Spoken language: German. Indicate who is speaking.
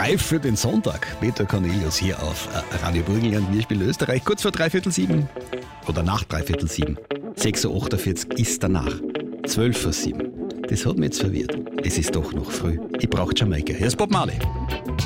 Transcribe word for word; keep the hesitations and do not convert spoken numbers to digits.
Speaker 1: Reif für den Sonntag. Peter Cornelius hier auf Radio Burgenland, wir spielen Österreich. Kurz vor dreiviertel sieben oder nach dreiviertel sieben. sechs Uhr achtundvierzig ist danach. zwölf vor sieben. Das hat mich jetzt verwirrt. Es ist doch noch früh. Ich brauche Jamaika. Hier ist Bob Marley.